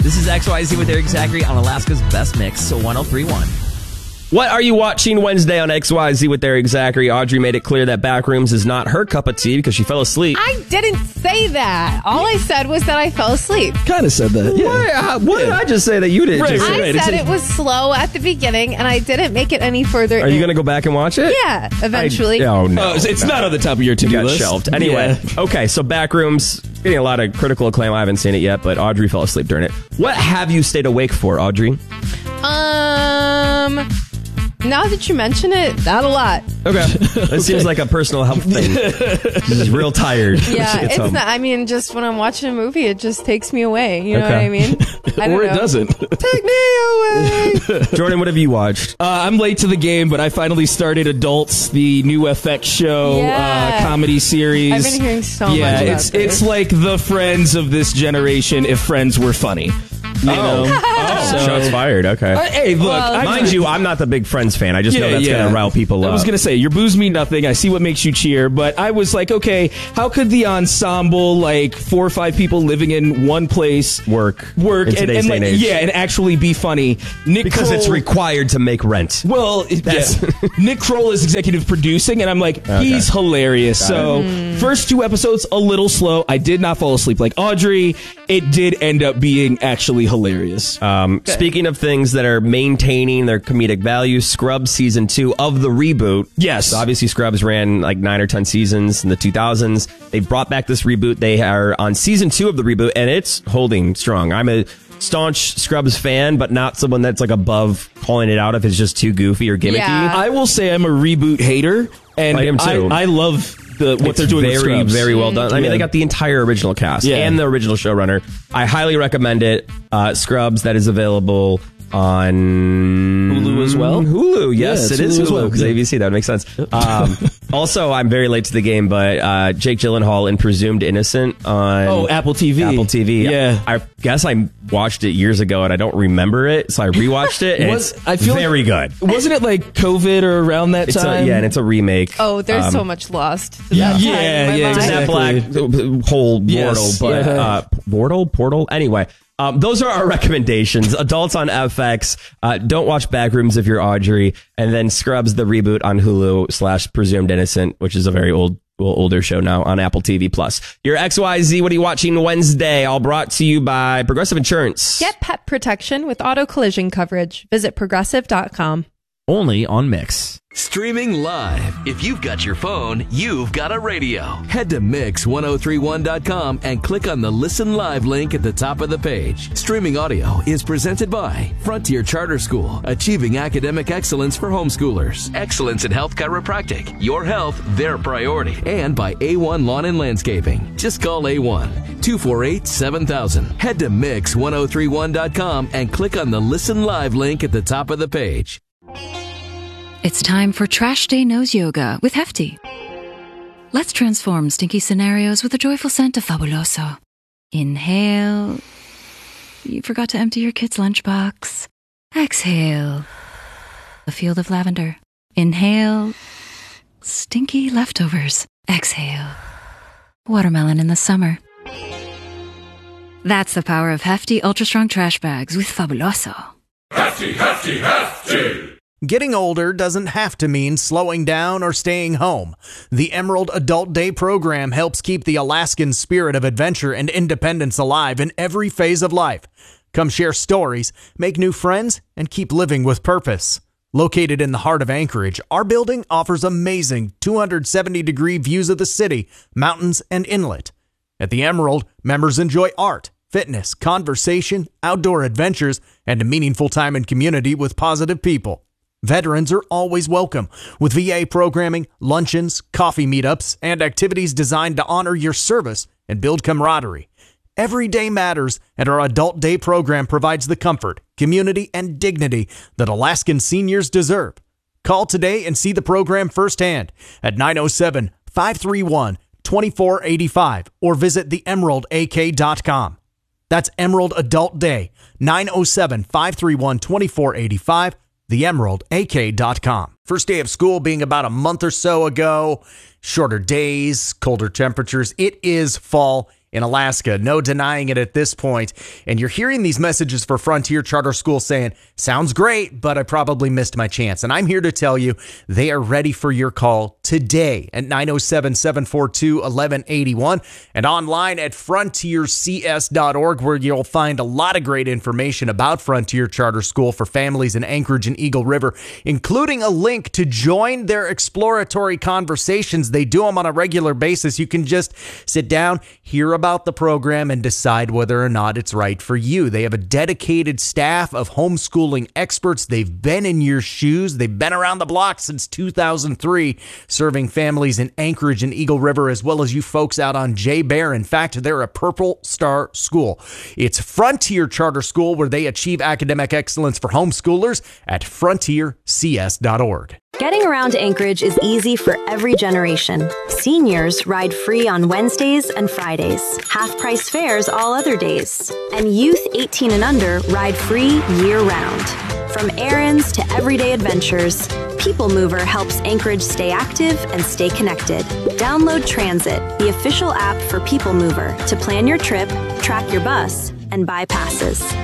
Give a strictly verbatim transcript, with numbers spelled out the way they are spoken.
This is X Y Z with Eric Zachary on Alaska's Best Mix, so one oh three point one. What are you watching Wednesday on X Y Z with Eric Zachary? Audrey made it clear that Backrooms is not her cup of tea because she fell asleep. I didn't say that. All I said was that I fell asleep. Kind of said that. Yeah. What, uh, what yeah. did I just say that you did? Right, just right, I right. said it was slow at the beginning, and I didn't make it any further. Are you going to go back and watch it? Yeah, eventually. I, oh, no. Oh, it's no. not on the top of your to-do got list. Shelved. Anyway, Yeah. Okay, so Backrooms, getting a lot of critical acclaim. I haven't seen it yet, but Audrey fell asleep during it. What have you stayed awake for, Audrey? Um... Now that you mention it, not a lot. Okay. It okay. seems like a personal health thing. She's real tired. Yeah, it's home. not. I mean, just when I'm watching a movie, it just takes me away. You know okay. what I mean? I or know. it doesn't. Take me away. Jordan, what have you watched? Uh, I'm late to the game, but I finally started Adults, the new F X show, yeah. uh, comedy series. I've been hearing so yeah, much about it's this. it's like the Friends of this generation if Friends were funny. You oh, know? oh So- shots fired. Okay. Uh, hey, look, Well, I- Mind you, I'm not the big Friends fan. I just know that's going to rile people up. I was going to say, your booze mean nothing. I see what makes you cheer. But I was like, okay, how could the ensemble, like four or five people living in one place, work, work, in and, today's and day like, and age. yeah, and actually be funny? Nick Because Kroll, it's required to make rent. Well, it- That's- yeah. Nick Kroll is executive producing, and I'm like, Okay. he's hilarious. Got so, Mm. first two episodes, a little slow. I did not fall asleep like Audrey. It did end up being actually hilarious. Um, speaking of things that are maintaining their comedic value, Scrubs season two of the reboot. Yes. So obviously Scrubs ran like nine or ten seasons in the two thousands. They brought back this reboot. They are on season two of the reboot, and it's holding strong. I'm a staunch Scrubs fan, but not someone that's like above calling it out if it's just too goofy or gimmicky. Yeah. I will say I'm a reboot hater, and I am too. I, I love the, what It's they're doing very, with Scrubs. very well done. I mean, Yeah. they got the entire original cast Yeah. and the original showrunner. I highly recommend it. Uh, Scrubs, that is available on Hulu as well? Hulu, yes, Yeah, it's it is Hulu as Hulu well. because Yeah. A B C. That would make sense. Um, also, I'm very late to the game, but uh, Jake Gyllenhaal in Presumed Innocent on Oh, Apple T V. Apple T V. Yeah. I guess I watched it years ago and I don't remember it, so I rewatched it. And Was- it's I feel very like- good. Wasn't it like COVID or around that It's time? a, yeah, and it's a remake. Oh, there's Um, so much lost. To Yeah. that time Yeah, in my yeah, mind. It's exactly. that black hole Yes. portal, but Yeah. uh, portal, portal. Anyway, um, those are our recommendations. Adults on F X. Uh, don't watch Backrooms if you're Audrey, and then Scrubs the reboot on Hulu slash Presumed Innocent, which is a very old, well, older show now on Apple T V Plus. Your X Y Z. What are you watching Wednesday? All brought to you by Progressive Insurance. Get pet protection with auto collision coverage. Visit progressive dot com. Only on Mix. Streaming live. If you've got your phone, you've got a radio. Head to mix ten thirty-one dot com and click on the Listen Live link at the top of the page. Streaming audio is presented by Frontier Charter School, achieving academic excellence for homeschoolers. Excellence in Health Chiropractic. Your health, their priority. And by A one Lawn and Landscaping. Just call A one, two four eight, seven thousand. Head to mix ten thirty-one dot com and click on the Listen Live link at the top of the page. It's time for Trash Day Nose Yoga with Hefty. Let's transform stinky scenarios with a joyful scent of Fabuloso. Inhale. You forgot to empty your kid's lunchbox. Exhale. A field of lavender. Inhale. Stinky leftovers. Exhale. Watermelon in the summer. That's the power of Hefty Ultra Strong Trash Bags with Fabuloso. Hefty, hefty, hefty! Getting older doesn't have to mean slowing down or staying home. The Emerald Adult Day program helps keep the Alaskan spirit of adventure and independence alive in every phase of life. Come share stories, make new friends, and keep living with purpose. Located in the heart of Anchorage, our building offers amazing two hundred seventy degree views of the city, mountains, and inlet. At the Emerald, members enjoy art, fitness, conversation, outdoor adventures, and a meaningful time in community with positive people. Veterans are always welcome with V A programming, luncheons, coffee meetups, and activities designed to honor your service and build camaraderie. Every day matters, and our Adult Day program provides the comfort, community, and dignity that Alaskan seniors deserve. Call today and see the program firsthand at nine oh seven, five three one, two four eight five or visit the emerald a k dot com. That's Emerald Adult Day, nine oh seven, five three one, two four eight five. the emerald a k dot com. First day of school being about a month or so ago, shorter days, colder temperatures. It is fall, in Alaska. No denying it at this point. And you're hearing these messages for Frontier Charter School saying, sounds great, but I probably missed my chance. And I'm here to tell you they are ready for your call today at nine oh seven, seven four two, one one eight one and online at frontier c s dot org, where you'll find a lot of great information about Frontier Charter School for families in Anchorage and Eagle River, including a link to join their exploratory conversations. They do them on a regular basis. You can just sit down, hear about the program, and decide whether or not it's right for you. They have a dedicated staff of homeschooling experts. They've been in your shoes. They've been around the block since two thousand three, serving families in Anchorage and Eagle River, as well as you folks out on Jay Bear. In fact, they're a Purple Star school. It's Frontier Charter School, where they achieve academic excellence for homeschoolers at frontier c s dot org. Getting around Anchorage is easy for every generation. Seniors ride free on Wednesdays and Fridays, half-price fares all other days, and youth eighteen and under ride free year-round. From errands to everyday adventures, People Mover helps Anchorage stay active and stay connected. Download Transit, the official app for People Mover, to plan your trip, track your bus, and buy passes.